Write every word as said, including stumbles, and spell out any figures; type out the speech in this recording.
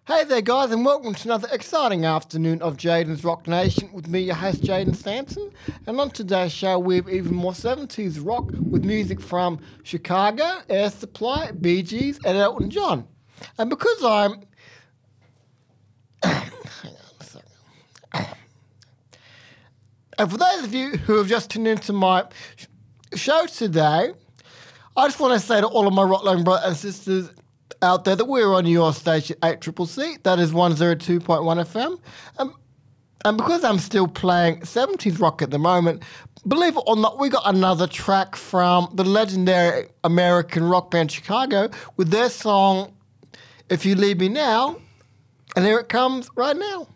Hey there, guys, and welcome to another exciting afternoon of Jaden's Rock Nation with me, your host, Jaden Sampson. And on today's show, we have even more seventies rock with music from Chicago, Air Supply, Bee Gees, and Elton John. And because I'm... Hang on a second. And for those of you who have just tuned into my sh- show today, I just want to say to all of my Rockland brothers and sisters out there that we're on your station eight C C C, that is one oh two point one F M. Um, and because I'm still playing seventies rock at the moment, believe it or not, we got another track from the legendary American rock band Chicago with their song, If You Leave Me Now, and here it comes right now.